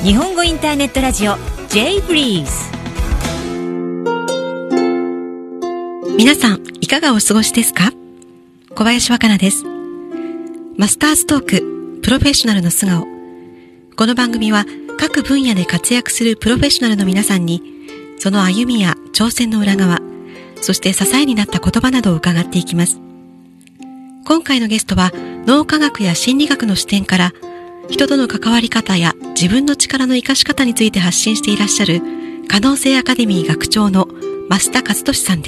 日本語インターネットラジオ J-Breeze。 皆さんいかがお過ごしですか？小林若菜です。マスターズトークプロフェッショナルの素顔。この番組は各分野で活躍するプロフェッショナルの皆さんに、その歩みや挑戦の裏側、そして支えになった言葉などを伺っていきます。今回のゲストは脳科学や心理学の視点から人との関わり方や自分の力の生かし方について発信していらっしゃる可能性アカデミー学長の増田和俊さんです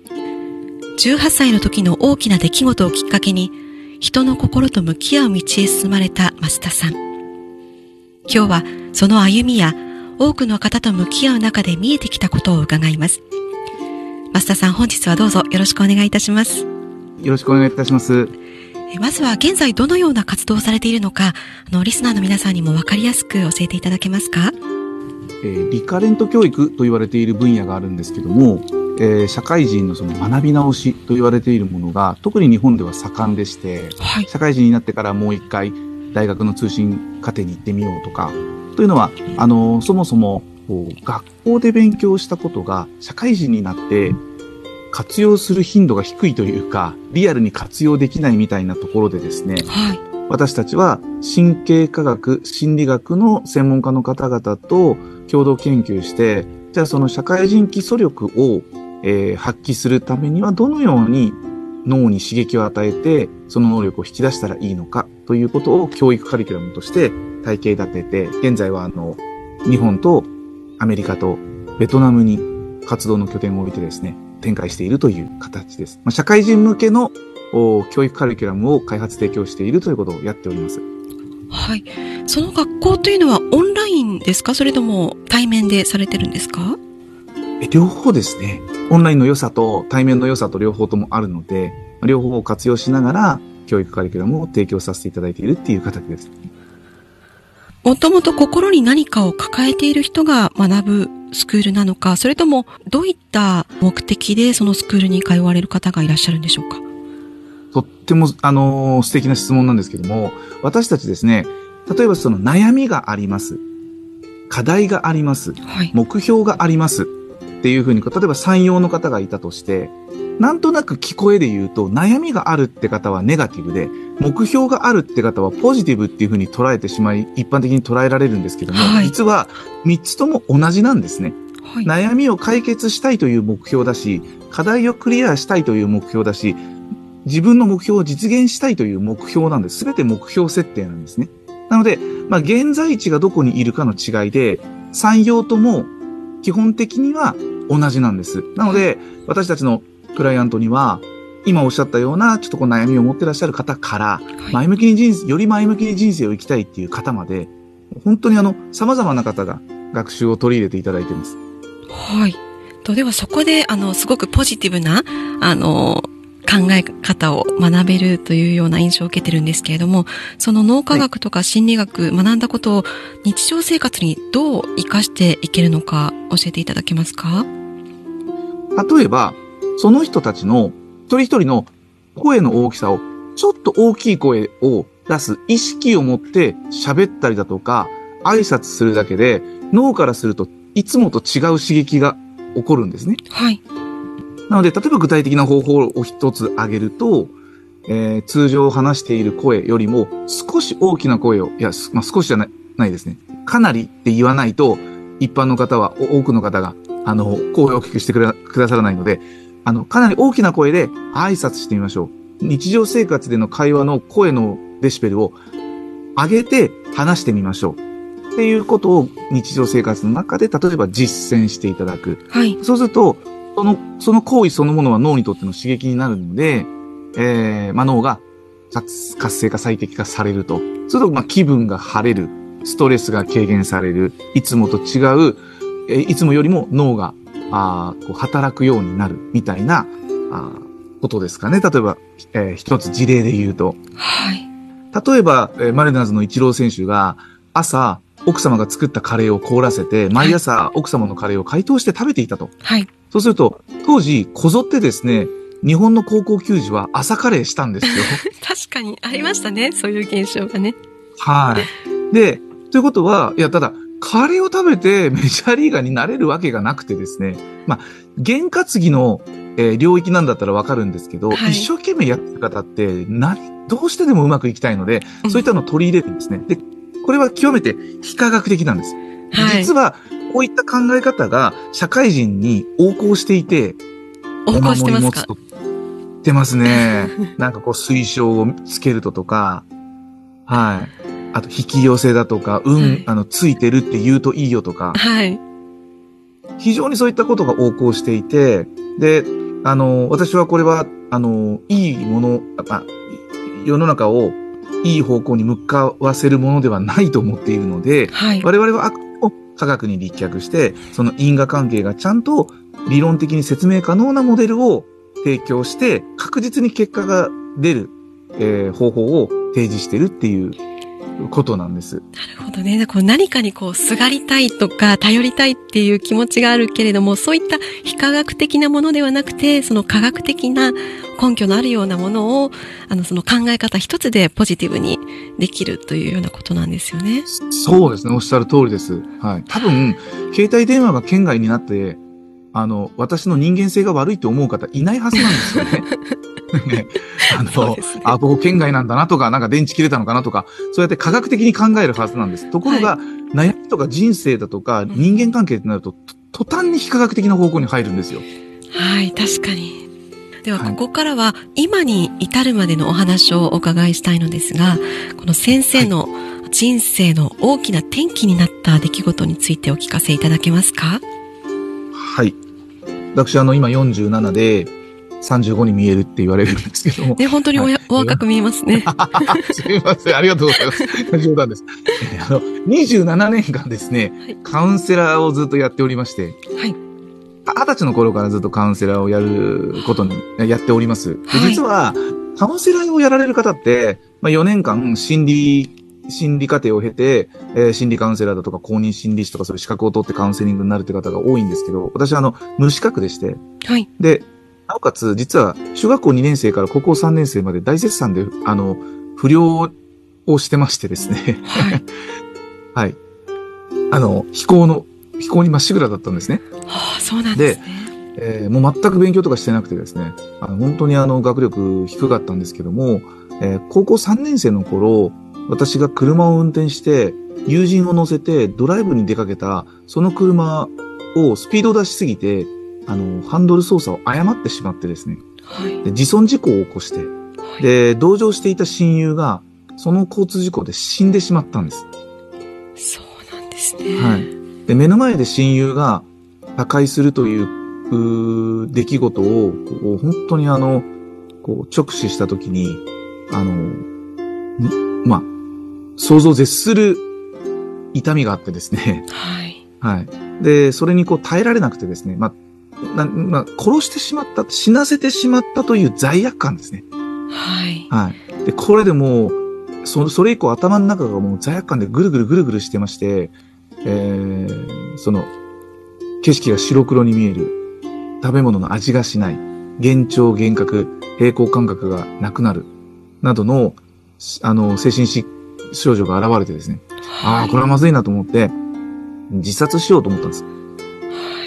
。18歳の時の大きな出来事をきっかけに人の心と向き合う道へ進まれた増田さん。今日はその歩みや多くの方と向き合う中で見えてきたことを伺います。増田さん、本日はどうぞよろしくお願いいたします。 よろしくお願いいたします。 まずは現在どのような活動をされているのか、リスナーの皆さんにも分かりやすく教えていただけますか？ リカレント教育と言われている分野があるんですけども、社会人のその学び直しと言われているものが特に日本では盛んでして、はい、社会人になってからもう一回大学の通信課程に行ってみようとか、というのはそもそも学校で勉強したことが社会人になって活用する頻度が低いというか、リアルに活用できないみたいなところでですね、はい、私たちは神経科学、心理学の専門家の方々と共同研究して、じゃあその社会人基礎力を、発揮するためにはどのように脳に刺激を与えてその能力を引き出したらいいのかということを教育カリキュラムとして体系立てて、現在は日本とアメリカとベトナムに活動の拠点を置いてですね、展開しているという形です。社会人向けの教育カリキュラムを開発提供しているということをやっております。 はい。その学校というのはオンラインですか？それとも対面でされてるんですか？ 両方ですね。オンラインの良さと対面の良さと両方ともあるので、両方を活用しながら教育カリキュラムを提供させていただいているっていう形です。 もともと心に何かを抱えている人が学ぶスクールなのか、それともどういった目的でそのスクールに通われる方がいらっしゃるんでしょうか？ とっても素敵な質問なんですけども、私たちですね、例えばその悩みがあります、課題があります、はい、目標がありますっていうふうに、例えば採用の方がいたとして、なんとなく聞こえで言うと、悩みがあるって方はネガティブで、目標があるって方はポジティブっていうふうに捉えてしまい、一般的に捉えられるんですけども、はい、実は3つとも同じなんですね。はい、悩みを解決したいという目標だし、課題をクリアしたいという目標だし、自分の目標を実現したいという目標なんです。すべて目標設定なんですね。なので、現在地がどこにいるかの違いで、3用とも基本的には同じなんです。なので、私たちのクライアントには、今おっしゃったようなちょっと悩みを持ってらっしゃる方から、より前向きに人生を生きたいっていう方まで、本当に様々な方が学習を取り入れていただいています。 はい。ではそこで、すごくポジティブな、考え方を学べるというような印象を受けてるんですけれども、その脳科学とか心理学、学んだことを日常生活にどう活かしていけるのか教えていただけますか？ 例えば、その人たちの一人一人の声の大きさを、ちょっと大きい声を出す意識を持って喋ったりだとか、挨拶するだけで、脳からするといつもと違う刺激が起こるんですね。はい。なので、例えば具体的な方法を一つ挙げると、通常話している声よりも少し大きな声を、少しじゃないですね。かなりって言わないと、一般の方は、多くの方が、声を大きくしてくださらないので、かなり大きな声で挨拶してみましょう。日常生活での会話の声のデシベルを上げて話してみましょう。っていうことを日常生活の中で例えば実践していただく。はい。そうすると、その行為そのものは脳にとっての刺激になるので、脳が活性化最適化されると。そうすると、気分が晴れる。ストレスが軽減される。いつもと違う、いつもよりも脳が働くようになるみたいなことですかね。例えば、一つ事例で言うと。はい。例えば、マリナーズのイチロー選手が朝、奥様が作ったカレーを凍らせて、毎朝奥様のカレーを解凍して食べていたと。はい。そうすると、当時、こぞってですね、日本の高校球児は朝カレーしたんですよ。 確かにありましたね。そういう現象がね。 はい。で、ということは、ただ、 カレーを食べてメジャーリーガーになれるわけがなくてですね。まあ、験担ぎの、領域なんだったらわかるんですけど、 はい、 一生懸命やってる方ってどうしてでもうまくいきたいので、そういったのを取り入れるんですね。で、これは極めて非科学的なんです。はい、実は、こういった考え方が社会人に横行していて、 横行してますか？ 言ってますね。なんかこう推奨をつけるとか、はい。あと引き寄せだとか、はい、ついてるって言うといいよとか、 はい。 非常にそういったことが横行していて、で、私はこれは、いいもの、世の中をいい方向に向かわせるものではないと思っているので、はい、我々は科学に立脚して、その因果関係がちゃんと理論的に説明可能なモデルを提供して、確実に結果が出る、方法を提示してるっていうことなんです。なるほどね。何かにすがりたいとか、頼りたいっていう気持ちがあるけれども、そういった非科学的なものではなくて、その科学的な根拠のあるようなものを、その考え方一つでポジティブにできるというようなことなんですよね。 そうですね。おっしゃる通りです。はい。多分、携帯電話が圏外になって、私の人間性が悪いと思う方いないはずなんですよね。ね、ここ圏外なんだなとか、なんか電池切れたのかなとか、そうやって科学的に考えるはずなんです。ところが、はい、悩みとか人生だとか、人間関係ってなると、途端に非科学的な方向に入るんですよ。 はい、確かに。では、ここからは、今に至るまでのお話をお伺いしたいのですが、この先生の人生の大きな転機になった出来事についてお聞かせいただけますか？ はい。私、今47で、35に見えるって言われるんですけども。 ね、本当にお若く見えますね。 すみません。ありがとうございます。冗談です。27年間ですね、はい、カウンセラーをずっとやっておりまして、はい。20歳の頃からずっとカウンセラーをやっております。で、実は、カウンセラーをやられる方って、4年間心理課程を経て、心理カウンセラーだとか公認心理師とかそういう資格を取ってカウンセリングになるって方が多いんですけど、私は無資格でして、はい。で、なおかつ、実は、小学校2年生から高校3年生まで大絶賛で、不良をしてましてですね。はい。はい。非行にまっしぐらだったんですね。 はあ、そうなんですね。 で、もう全く勉強とかしてなくてですね、本当に学力低かったんですけども、高校3年生の頃、私が車を運転して、友人を乗せてドライブに出かけた、その車をスピード出しすぎて、ハンドル操作を誤ってしまってですね。はい。で、自損事故を起こして、はい、で、同乗していた親友が、その交通事故で死んでしまったんです。 そうなんですね。 はい。で、目の前で親友が他界するという出来事を、本当に直視したときに、想像を絶する痛みがあってですね。はい。はい。で、それに耐えられなくてですね、殺してしまった、死なせてしまったという罪悪感ですね。はい。はい。で、これでもう、それ以降頭の中がもう罪悪感でぐるぐるしてまして、景色が白黒に見える、食べ物の味がしない、幻聴、幻覚、平衡感覚がなくなる、などの、精神症状が現れてですね、はい、これはまずいなと思って、自殺しようと思ったんです。はい、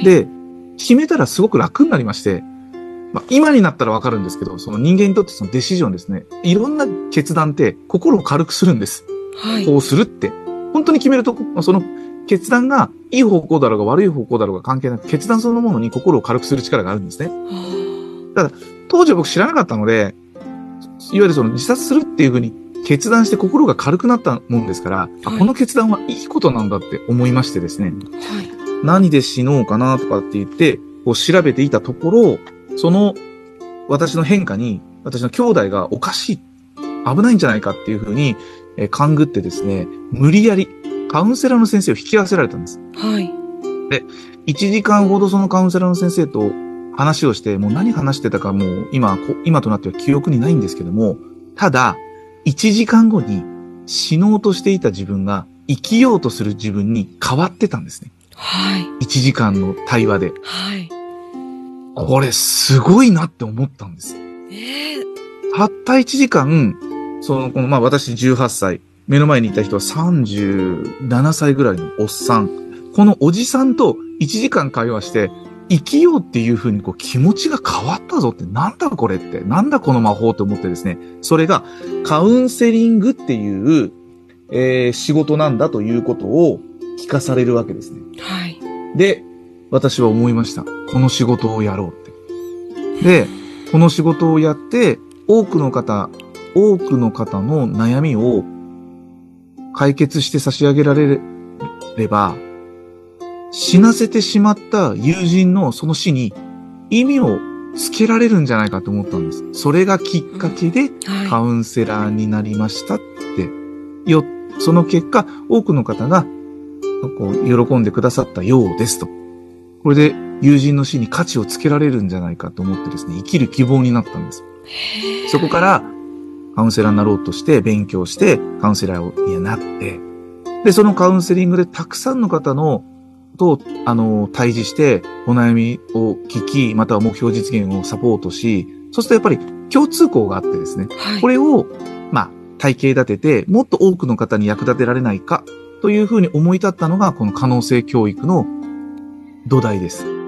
で、決めたらすごく楽になりまして、今になったらわかるんですけど、その人間にとってそのデシジョンですね。いろんな決断って心を軽くするんです。はい。こうするって。本当に決めると、その決断がいい方向だろうが悪い方向だろうが関係なく、決断そのものに心を軽くする力があるんですね。ただ、当時は僕知らなかったので、いわゆるその自殺するっていうふうに決断して心が軽くなったもんですから、はい、この決断はいいことなんだって思いましてですね。はい。何で死のうかなとかって言って、調べていたところ、その私の変化に、私の兄弟がおかしい、危ないんじゃないかっていうふうに、勘ぐってですね、無理やりカウンセラーの先生を引き合わせられたんです。はい。で、1時間ほどそのカウンセラーの先生と話をして、もう何話してたかもう今となっては記憶にないんですけども、ただ、1時間後に死のうとしていた自分が生きようとする自分に変わってたんですね。はい。1時間の対話で。はい。これすごいなって思ったんです。たった1時間、私18歳。 目の前にいた人は37歳ぐらいのおっさん。このおじさんと1時間会話して、生きようっていう風に気持ちが変わったぞって、なんだこれって、なんだこの魔法と思ってですね、それがカウンセリングっていう、仕事なんだということを聞かされるわけですね。 はい。 で、私は思いました。この仕事をやろうって。で、この仕事をやって、多くの方の悩みを解決して差し上げられれば、死なせてしまった友人のその死に意味をつけられるんじゃないかと思ったんです。それがきっかけでカウンセラーになりましたって。その結果、多くの方が喜んでくださったようですと。これで友人の死に価値をつけられるんじゃないかと思ってですね、生きる希望になったんです。そこからカウンセラーになろうとして勉強してカウンセラーになって、で、そのカウンセリングでたくさんの方のと、対峙してお悩みを聞き、または目標実現をサポートし、そうするとやっぱり共通項があってですね、 はい、 これを、体系立てて、もっと多くの方に役立てられないか、というふうに思い立ったのが、この可能性教育の土台です。